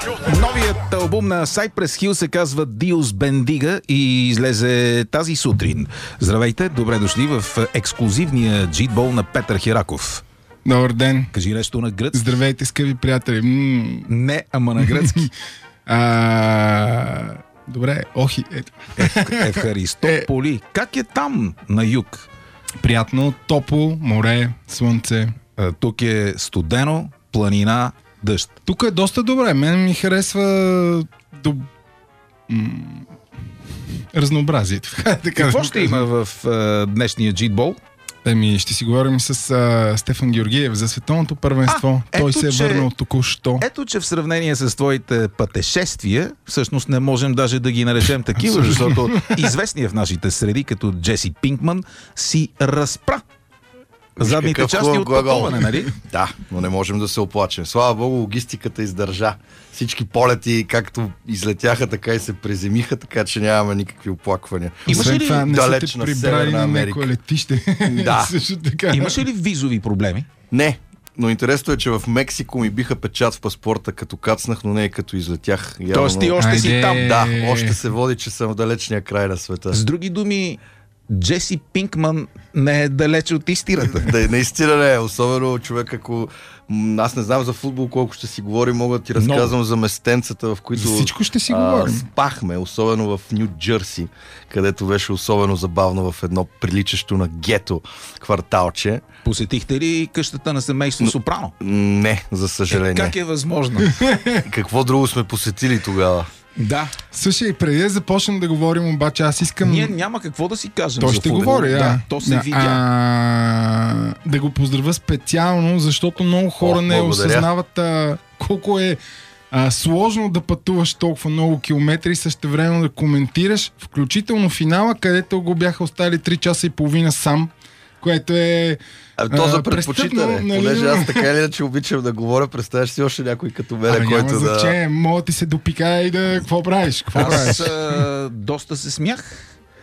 Новият албум на Cypress Hill се казва Dios Bendiga и излезе тази сутрин. Здравейте, добре дошли в ексклузивния джитбол на Петър Хераков. Добър ден. Кажи нещо на гръцки. Здравейте, скъпи приятели. Не, ама на гръцки. Добре, охи. Евхаристополи. Как е там на юг? Приятно, топло, море, слънце. Тук е студено, планина, дъжд. Тук е доста добре. Мен ми харесва разнообразието. Какво ще има в днешния джитбол? Ще си говорим с Стефан Георгиев за световното първенство. Той се е върнал току-що. Ето, че в сравнение с твоите пътешествия, всъщност не можем даже да ги наречем такива, защото известният в нашите среди, като Джеси Пинкман, си разпра задните части от пътуване, нали? Да, но не можем да се оплачем. Слава Богу, логистиката издържа. Всички полети, както излетяха, така и се преземиха, така че нямаме никакви оплаквания. Имаше ли това, не далеч са на те прибрали Северна на Америка? някое летище? Да. Също така. Имаше ли визови проблеми? Не, но интересно е, че в Мексико ми биха печат в паспорта като кацнах, но не и като излетях. Тоест ти още си там. Да, още се води, че съм в далечния край на света. С други думи, Джеси Пинкман не е далече от истината. Да, наистина не е. Особено човек, ако... Аз не знам за футбол колко ще си говорим, мога да ти разказвам за местенцата, в които... За всичко ще си говорим. Спахме, особено в Ню Джърси, където беше особено забавно в едно приличащо на гето кварталче. Посетихте ли къщата на семейство Сопрано? Не, за съжаление. Как е възможно? Какво друго сме посетили тогава? Да. Слушай, преди да започнем да говорим, обаче аз искам... Ние няма какво да си кажем. Той за ще футбол. говори, да. То се видя. Да го поздравя специално, защото много хора не благодаря. осъзнават колко е сложно да пътуваш толкова много километри и същевременно да коментираш, включително финала, където го бяха остали 3 часа и половина сам, което е... То за предпочитане, нали? понеже аз така или иначе обичам да говоря, представяш си още някой като мен, който няма значение, мога ти се допика и да... Какво правиш? Аз доста се смях,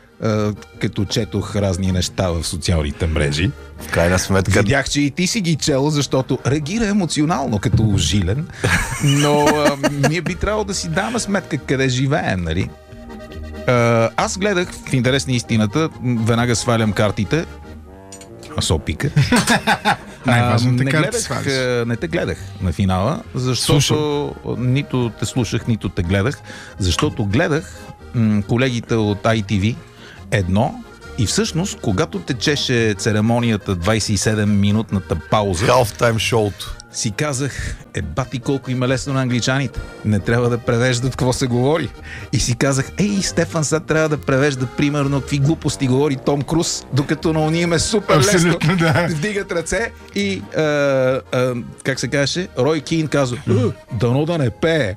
като четох разни неща в социалните мрежи. В крайна сметка... Видях, че и ти си ги чел, защото реагира емоционално, като жилен. Но ние би трябвало да си даваме сметка къде живеем, нали? Аз гледах, в интерес на истината, веднага свалям картите. Асопика. Най-важната карта свалиш. Не те гледах на финала, защото нито те слушах, нито те гледах, защото гледах колегите от ITV едно и всъщност, когато течеше церемонията 27-минутната пауза, Halftime шоуто. си казах, бати колко им е лесно на англичаните. Не трябва да превеждат какво се говори. И си казах, Стефан сега трябва да превежда примерно какви глупости говори Том Круз, докато на уния им е супер лесно. Да. Вдигат ръце и как се казваше? Рой Кин казва, дано да не пее.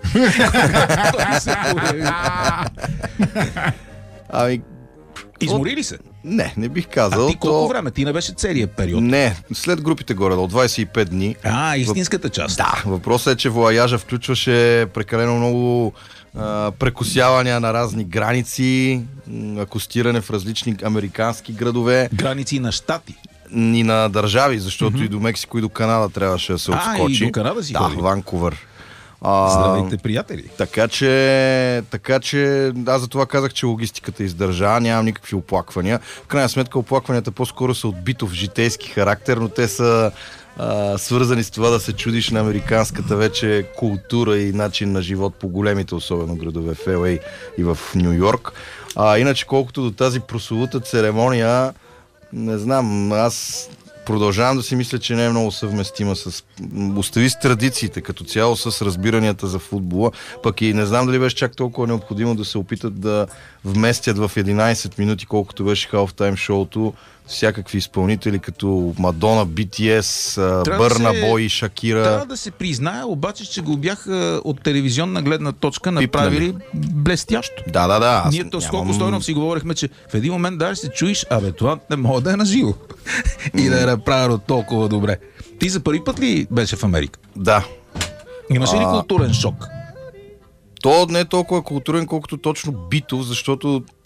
Измори ли се? Не бих казал. А ти колко време? Ти не беше целият период? Не, след групите горе, до 25 дни. Истинската част. Да, въпросът е, че вояжа включваше прекалено много прекосявания на разни граници, акостиране в различни американски градове. Граници на щати. И на държави, защото и до Мексико, и до Канада трябваше да се отскочи. И до Канада си ходи. Да, Ванкувър. Здравейте, приятели! Така че аз за това казах, че логистиката издържа, нямам никакви оплаквания. В крайна сметка оплакванията по-скоро са от битов житейски характер, но те са свързани с това да се чудиш на американската вече култура и начин на живот по големите, особено градове в LA и в Ню Йорк. Иначе колкото до тази прословута церемония, не знам, аз продължавам да си мисля, че не е много съвместима с... Остави с традициите като цяло, с разбиранията за футбола. Пък и не знам дали беше чак толкова необходимо да се опитат да вместят в 11 минути, колкото беше Halftime шоуто, всякакви изпълнители, като Мадона, BTS, Бърна Бой, Шакира. Трябва да се признае, обаче, че го бяха от телевизионна гледна точка направили блестящо. Да. Ние сколко стойно си говорихме, че в един момент даже се чуеш, това не мога да е наживо. И да е направено толкова добре. Ти за първи път ли беше в Америка? Да. Имаш ли културен шок? То не е толкова културен, колкото точно битов, защото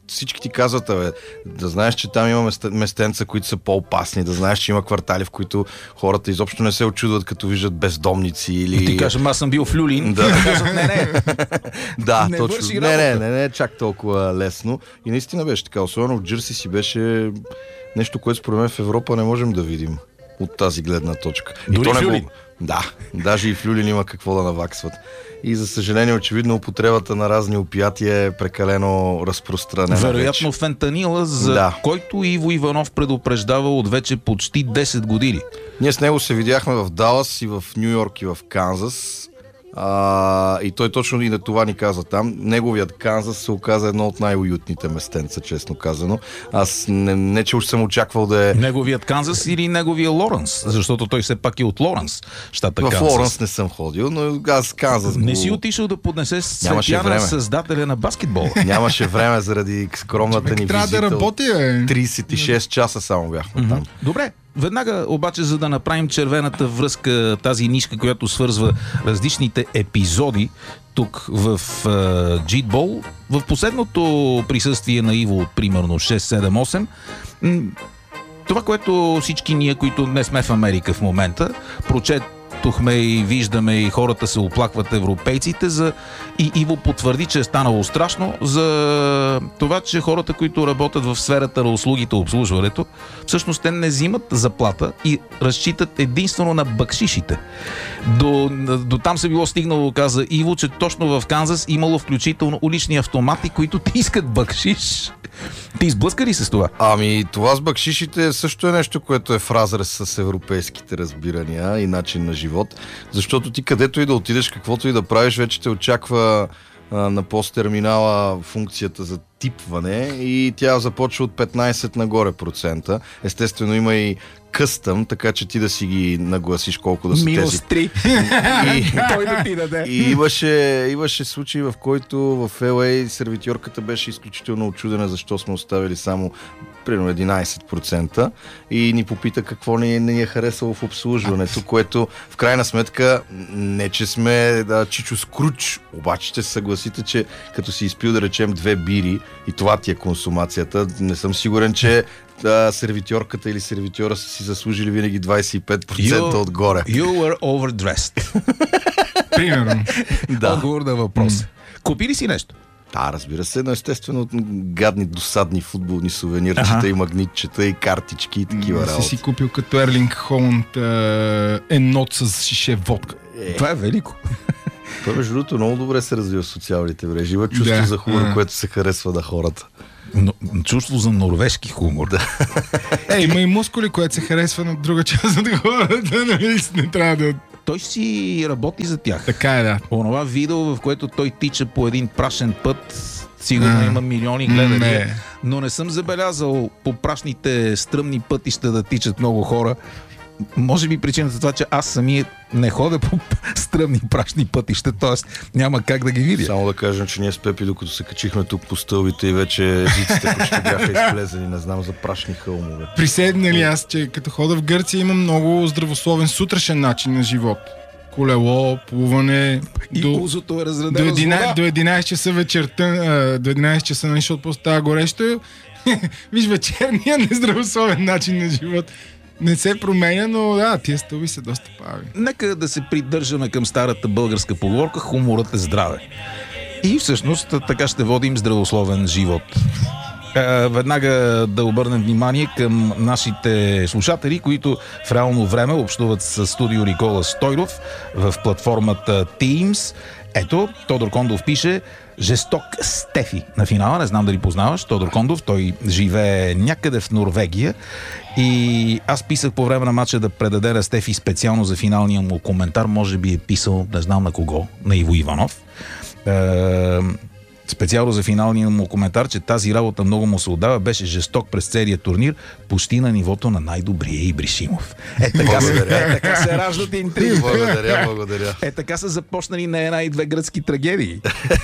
всички ти казват, да знаеш, че там има местенца, които са по-опасни, да знаеш, че има квартали, в които хората изобщо не се очудват, като виждат бездомници или... Ти кажем, аз съм бил в Люлин. Да. Казват, не. Да, не точно. Не, чак толкова лесно. И наистина беше така. Особено в Джърси си беше нещо, което според мен в Европа не можем да видим от тази гледна точка. Дори в Люлин? Да, даже и в Люлин има какво да наваксват. И за съжаление, очевидно, употребата на разни опиятия е прекалено разпространена. Вероятно вече. Фентанила, за който Иво Иванов предупреждава от вече почти 10 години. Ние с него се видяхме в Далас и в Ню Йорк и в Канзас. И той точно и на това ни каза там. Неговият Канзас се оказа едно от най-уютните местенца, честно казано. Аз не че уж съм очаквал да е... Неговият Канзас или неговия Лоренс? Защото той все пак е от Лоренс, щата Канзас. В Лоренс не съм ходил, но аз Канзас... Не си отишъл да поднесе цветя на създателя на баскетбол. Нямаше време заради скромната ни трябва визита. Да работи, 36 часа само бяхме там. Добре. Веднага обаче, за да направим червената връзка, тази нишка, която свързва различните епизоди тук в Джитбол, в последното присъствие на Иво от примерно 6-7-8, това, което всички ние, които не сме в Америка в момента, прочетохме и виждаме и хората се оплакват европейците и Иво потвърди, че е станало страшно за това, че хората, които работят в сферата на услугите, обслужването, всъщност те не взимат заплата и разчитат единствено на бакшишите. До там се било стигнало, каза Иво, че точно в Канзас имало включително улични автомати, които ти искат бакшиш. Ти изблъска ли се с това? Това с бакшишите също е нещо, което е в разрез с европейските разбирания и начин на живот, защото ти където и да отидеш, каквото и да правиш, вече те очаква на посттерминала функцията за типване и тя започва от 15 нагоре процента. Естествено има и къстъм, така че ти да си ги нагласиш колко да са минус тези. 3. Той да ти даде. И имаше случаи, в който в LA сервитьорката беше изключително очудена защо сме оставили само примерно 11% и ни попита какво ни е харесало в обслужването, което в крайна сметка не че сме Чичо Скруч, обаче ще се съгласите, че като си изпил да речем 2 бири и това ти е консумацията, не съм сигурен, че сервитьорката или сервитьора са си заслужили винаги 25% отгоре. You were overdressed. Примерно. Отговор на въпрос. Купи ли си нещо? Да, разбира се, но естествено гадни, досадни футболни сувенирчета и магнитчета и картички и такива работи. Си купил като Ерлинг Холанд енот с шише водка. Това е велико. Той между другото много добре се развива в социалните мрежи. Има чувство за хумор, което се харесва на хората. Чувство за норвежки хумор. Има и мускули, което се харесва на друга част от хората, нали? Не трябва да... Той си работи за тях. Така е, да. Онова видео, в което той тича по един прашен път, сигурно има милиони гледания, но не съм забелязал по прашните стръмни пътища да тичат много хора. Може би причината за това, че аз самия не ходя по стръмни прашни пътища, т.е. няма как да ги видя. Само да кажем, че ние с Пепи, докато се качихме тук по стълбите и вече езиците почти бяха изплезени, не знам за прашни хълмове. Приседнали аз, че като хода в Гърция има много здравословен сутрешен начин на живот. Колело, плуване. И узото е разредено до 11 часа вечерта, до 11 часа, защото просто става горещо. Виж, вечерния нездравословен начин на живот не се променя, но тия стълби са доста пави. Нека да се придържаме към старата българска поговорка: хуморът е здраве. И всъщност така ще водим здравословен живот. Веднага да обърнем внимание към нашите слушатели, които в реално време общуват с студио Никола Стойров в платформата Teams. Ето, Тодор Кондов пише: жесток Стефи на финала. Не знам дали познаваш Тодор Кондов. Той живее някъде в Норвегия. И аз писах по време на матча да предаде на Стефи специално за финалния му коментар. Може би е писал, не знам на кого, на Иво Иванов. Специално за финалния му коментар, че тази работа много му се отдава, беше жесток през целия турнир, почти на нивото на най-добрия Ибришимов. Така се раждат интриги. Благодаря. Така са започнали на една и две гръцки трагедии.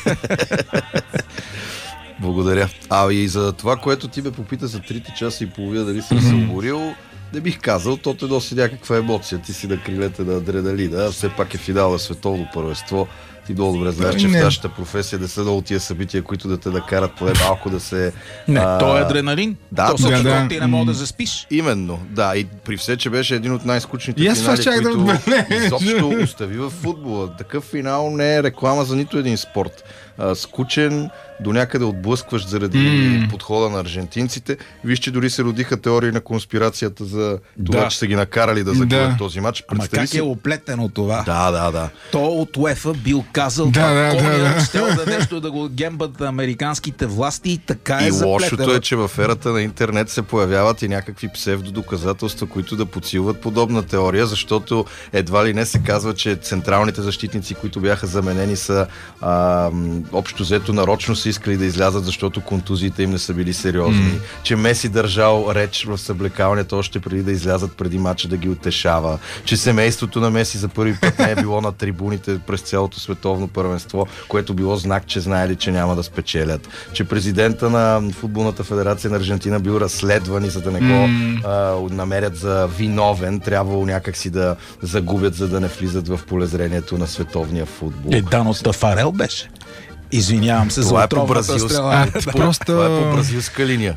Благодаря. И за това, което ти ме попита за 3 часа и половина, дали съм се уморил, не бих казал, то носи някаква емоция. Ти си на крилете на адреналина, все пак е финал на световно първенство. Ти долу добре знаеш, че в нашата професия да са долу тия събития, които да те да карат поне малко да се... То е адреналин. Да, ти не мога да заспиш. Именно, да. И при все, че беше един от най-скучните И аз финали, чак да които отбележа. изобщо остави в футбола. Такъв финал не е реклама за нито един спорт. Скучен, до някъде отблъскващ заради подхода на аржентинците. Виж, че дори се родиха теории на конспирацията за това, че са ги накарали да загубят този матч. Ама как е оплетено това? Да. То от УЕФА бил казал, щел да нещо да го гембат американските власти и така е заплетено. И лошото е, че в ерата на интернет се появяват и някакви псевдодоказателства, които да подсилват подобна теория, защото едва ли не се казва, че централните защитници, които бяха заменени, са общо взето нарочно са искали да излязат, защото контузиите им не са били сериозни. Че Меси държал реч в съблекалнето още преди да излязат преди матча да ги утешава. Че семейството на Меси за първи път не е било на трибуните през цялото световно първенство, което било знак, че знаели, че няма да спечелят. Че президента на Футболната федерация на Аржентина бил разследван и за да не го намерят за виновен, трябвало някакси да загубят, за да не влизат в полезрението на световния футбол. Дано Тафарел беше. Извинявам се за отровната стрела. Това е по бразилска линия.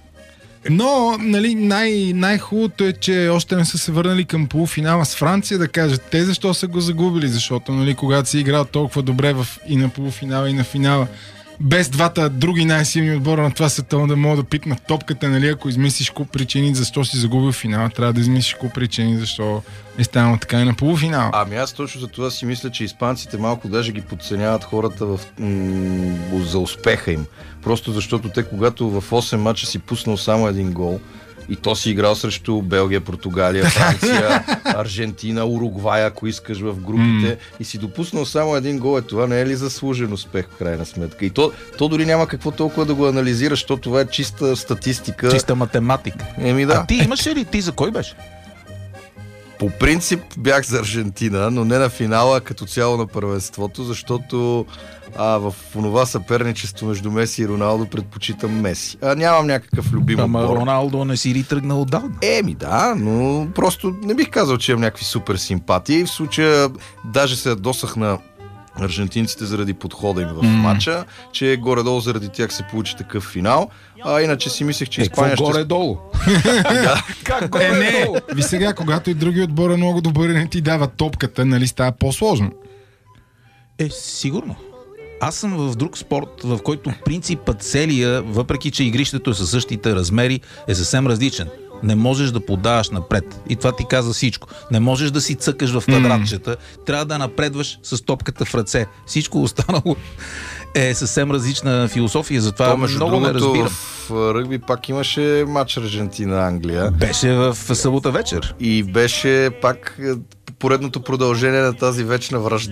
Но, нали, най-хубавото е, че още не са се върнали към полуфинала с Франция, да кажат те защо са го загубили, защото, нали, когато си играл толкова добре и на полуфинала, и на финала, без двата други най-силни отбора на това световно да могат да пипнат топката, нали, ако измислиш куп причини защо си загубил финала, трябва да измислиш куп причини защо е станало така и на полуфинала. Ами аз точно за това си мисля, че испанците малко даже ги подценяват хората за успеха им. Просто защото те, когато в 8 мача си пуснал само един гол, и то си играл срещу Белгия, Португалия, Франция, Аржентина, Уругвай, ако искаш в групите, и си допуснал само един гол, това не е ли заслужен успех в крайна сметка? И то дори няма какво толкова да го анализираш, защото това е чиста статистика. Чиста математика. Да. А ти имаш ли? Ти за кой беше? По принцип бях за Аржентина, но не на финала, като цяло на първенството, защото в онова съперничество между Меси и Роналдо предпочитам Меси. Нямам някакъв любим отбор. Ама Роналдо не си ли тръгнал отдавна? Да, но просто не бих казал, че имам някакви супер симпатии. В случая даже се досах на аржентинците заради подхода им в матча, че горе-долу заради тях се получи такъв финал. Иначе си мислех, че Испания ще... горе-долу? Как горе-долу? Ви сега, когато и други отбора е много добър и не ти дава топката, нали става по-сложно? Сигурно. Аз съм в друг спорт, в който принципът целия, въпреки че игрището е със същите размери, е съвсем различен. Не можеш да подаваш напред. И това ти каза всичко. Не можеш да си цъкаш в квадратчета. Трябва да напредваш с топката в ръце. Всичко останало е съвсем различна философия. Затова много не разбирам. В ръгби пак имаше матч Аржентина-Англия. Беше в събота вечер. И беше пак поредното продължение на тази вечна вражда